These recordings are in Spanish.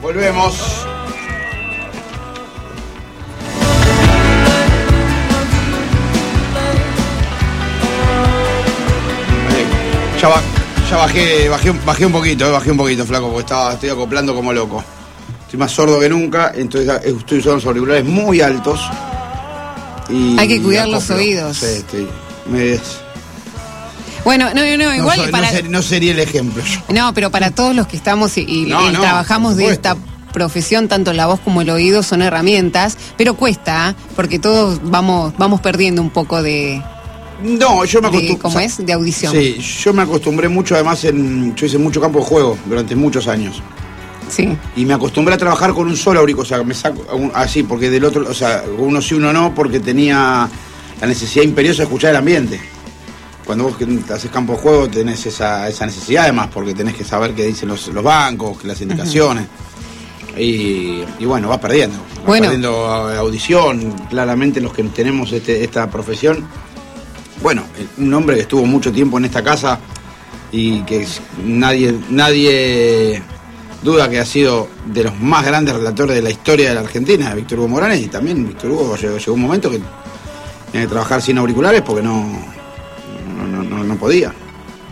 Volvemos. Ya bajé un poquito, flaco, porque estoy acoplando como loco. Estoy más sordo que nunca, entonces estoy usando los auriculares muy altos. Y hay que cuidar los oídos. Sí, Bueno, igual no sería el ejemplo yo. No, pero para todos los que estamos y trabajamos de esta profesión, tanto la voz como el oído son herramientas, pero cuesta, porque todos vamos perdiendo un poco de... No, yo me acostumbré. ¿Cómo es? De audición. Sí, yo me acostumbré mucho, además yo hice mucho campo de juego durante muchos años. Sí. Y me acostumbré a trabajar con un solo auricular, o sea, me saco así, porque del otro, o sea, uno sí, uno no, porque tenía la necesidad imperiosa de escuchar el ambiente. Cuando vos haces campo de juego tenés esa necesidad, además, porque tenés que saber qué dicen los bancos, las indicaciones. Y bueno, vas perdiendo. Perdiendo audición, claramente los que tenemos esta profesión. Bueno, un hombre que estuvo mucho tiempo en esta casa y que nadie duda que ha sido de los más grandes relatores de la historia de la Argentina, Víctor Hugo Morales, y también Víctor Hugo llegó un momento que tenía que trabajar sin auriculares porque no podía.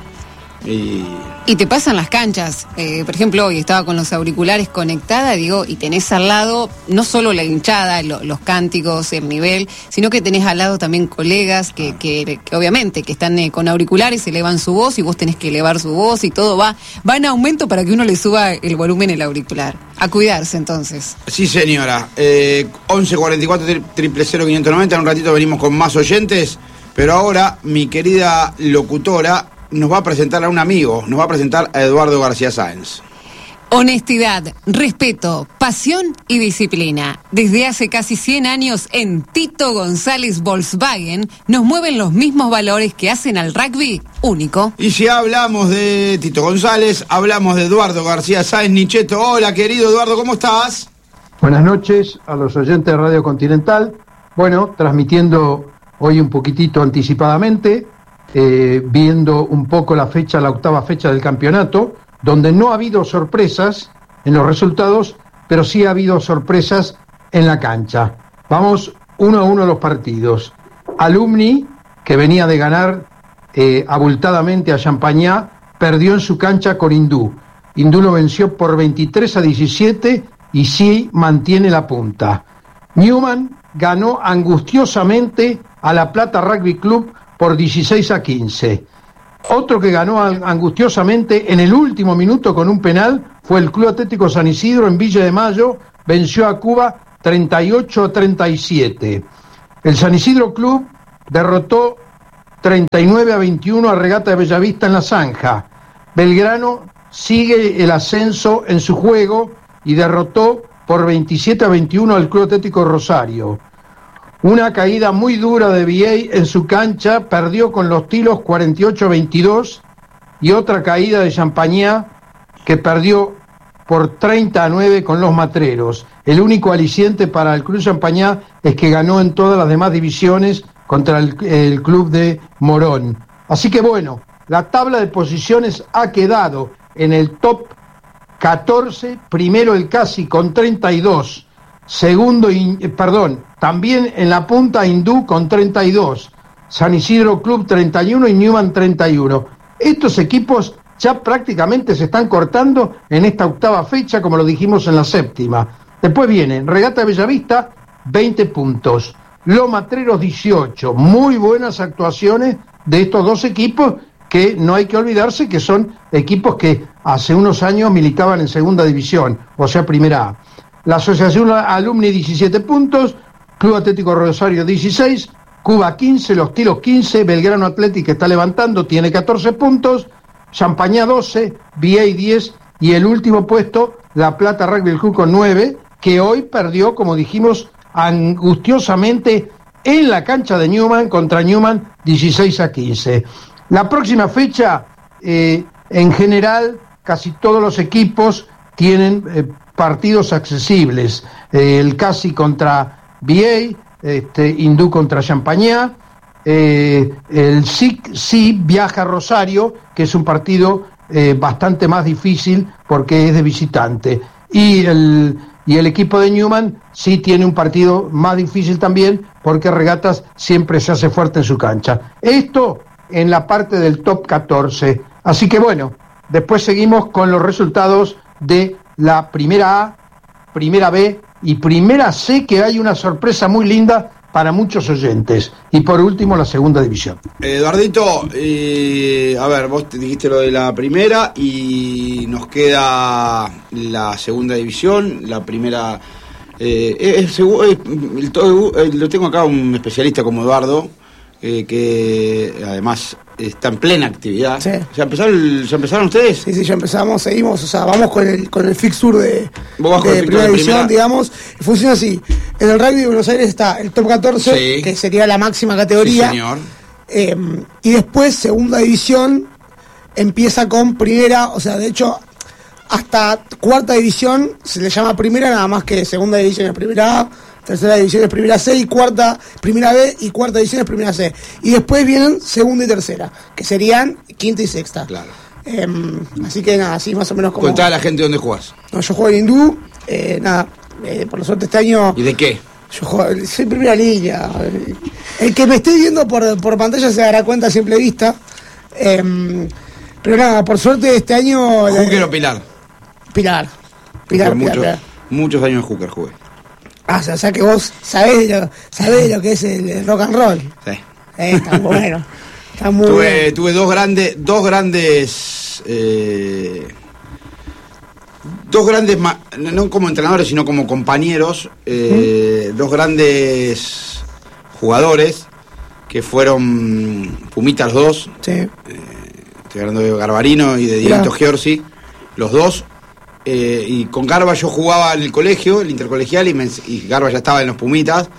Y te pasan las canchas, por ejemplo, hoy estaba con los auriculares conectada, y tenés al lado no solo la hinchada, los cánticos, el nivel, sino que tenés al lado también colegas que obviamente que están con auriculares, elevan su voz y vos tenés que elevar su voz y todo va en aumento para que uno le suba el volumen el auricular. A cuidarse entonces. Sí, señora. 11 44 000 590, en un ratito venimos con más oyentes, pero ahora mi querida locutora nos va a presentar a un amigo, nos va a presentar a Eduardo García Sáenz. Honestidad, respeto, pasión y disciplina. Desde hace casi 100 años en Tito González Volkswagen nos mueven los mismos valores que hacen al rugby único. Y si hablamos de Tito González, hablamos de Eduardo García Sáenz Nicheto. Hola, querido Eduardo, ¿cómo estás? Buenas noches a los oyentes de Radio Continental. Bueno, transmitiendo hoy un poquitito anticipadamente, viendo un poco la octava fecha del campeonato, donde no ha habido sorpresas en los resultados, pero sí ha habido sorpresas en la cancha. Vamos 1-1 los partidos. Alumni, que venía de ganar abultadamente a Champagnat, perdió en su cancha con Hindú. Hindú lo venció por 23-17 y sí mantiene la punta. Newman ganó angustiosamente a La Plata Rugby Club por 16-15. Otro que ganó angustiosamente en el último minuto con un penal fue el Club Atlético San Isidro en Villa de Mayo, venció a Cuba 38-37. El San Isidro Club derrotó 39-21 a Regata de Bellavista en la Zanja. Belgrano sigue el ascenso en su juego y derrotó por 27-21 al Club Atlético Rosario. Una caída muy dura de VA en su cancha, perdió con los Tilos 48-22, y otra caída de Champagnat que perdió por 30-9 con los Matreros. El único aliciente para el Club Champagnat es que ganó en todas las demás divisiones contra el club de Morón. Así que bueno, la tabla de posiciones ha quedado en el top 14, primero el Casi con 32, segundo, también en la punta Hindú con 32, San Isidro Club 31 y Newman 31. Estos equipos ya prácticamente se están cortando en esta octava fecha, como lo dijimos en la séptima. Después vienen Regata de Bellavista, 20 puntos, Los Matreros 18, muy buenas actuaciones de estos dos equipos que no hay que olvidarse que son equipos que hace unos años militaban en segunda división, o sea, primera A. La Asociación Alumni 17 puntos, Club Atlético Rosario 16, Cuba 15, Los Tilos 15, Belgrano Atlético está levantando, tiene 14 puntos, Champagnat 12, VA 10 y el último puesto, La Plata Rugby Club con 9, que hoy perdió, como dijimos, angustiosamente en la cancha de Newman contra Newman 16-15. La próxima fecha, en general, casi todos los equipos tienen partidos accesibles. El Casi contra VA, Hindú contra Champagnat, el SIC sí viaja a Rosario, que es un partido bastante más difícil porque es de visitante. y el equipo de Newman sí tiene un partido más difícil también, porque Regatas siempre se hace fuerte en su cancha. Esto en la parte del top 14. Así que bueno, después seguimos con los resultados de la primera A, primera B y primera C, que hay una sorpresa muy linda para muchos oyentes. Y por último, la segunda división. Eduardito, a ver, vos te dijiste lo de la primera y nos queda la segunda división, la primera. Lo tengo acá un especialista como Eduardo, que además está en plena actividad. Sí. ¿Ya empezaron ustedes? Sí, ya empezamos, seguimos, o sea, vamos con el fixture de primera de división, digamos. Funciona así: en el rugby de Buenos Aires está el top 14, sí, que sería la máxima categoría. Sí, señor. Y después, segunda división, empieza con primera, o sea, de hecho, hasta cuarta división se le llama primera, nada más que segunda división es primera A, tercera división es primera C, y cuarta, primera B, y cuarta división es primera C. Y después vienen segunda y tercera, que serían quinta y sexta. Claro. Así que nada, así más o menos como... Contá a la gente dónde jugás. No, yo juego en Hindú, por la suerte este año... ¿Y de qué? Yo juego, soy primera línea. El que me esté viendo por pantalla se dará cuenta a simple vista. Pero nada, por suerte este año... ¿Hooker o Pilar? Pilar. Muchos años en Hooker jugué. O sea que vos sabés lo que es el rock and roll. Sí. Está bueno. Está muy bueno. Tuve dos grandes, no como entrenadores, sino como compañeros, dos grandes jugadores que fueron Pumitas los dos. Sí. Estoy hablando de Garbarino y de Dieguito Giorgi, los dos. Y con Garba yo jugaba en el colegio, el intercolegial, y Garba ya estaba en los Pumitas.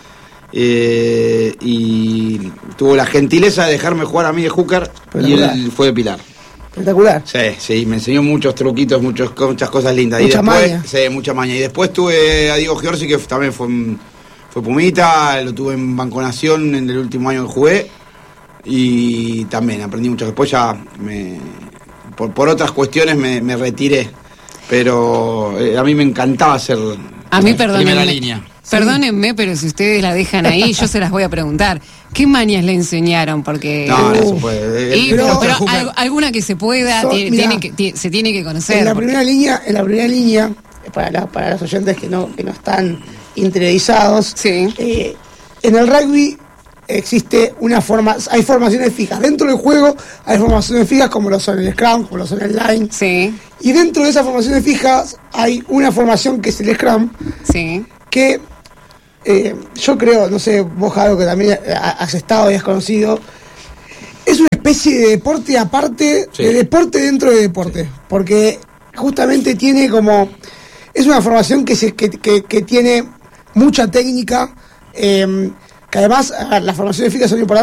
Y tuvo la gentileza de dejarme jugar a mí de hooker, y él fue de Pilar. Espectacular. Sí, me enseñó muchos truquitos, muchas cosas lindas. Mucha y después, maña. Sí, mucha maña. Y después tuve a Diego Giorgi, que también fue Pumita, lo tuve en Banco Nación en el último año que jugué, y también aprendí mucho. Después ya por otras cuestiones me retiré, pero a mí me encantaba hacer primera línea. Perdónenme, pero si ustedes la dejan ahí, yo se las voy a preguntar. ¿Qué mañas le enseñaron? Porque No se puede. pero alguna que se pueda, se tiene que conocer. En la primera línea, para los oyentes que no están interiorizados, sí. En el rugby existe hay formaciones fijas. Dentro del juego hay formaciones fijas como lo son el scrum, como lo son el line. Sí. Y dentro de esas formaciones fijas hay una formación que es el scrum. Sí. Que yo creo, no sé, vos, Jaro, que también has estado y has conocido, es una especie de deporte aparte, sí, de deporte dentro de deporte, sí, porque justamente tiene como, es una formación que tiene mucha técnica, que además las formaciones fijas son importantes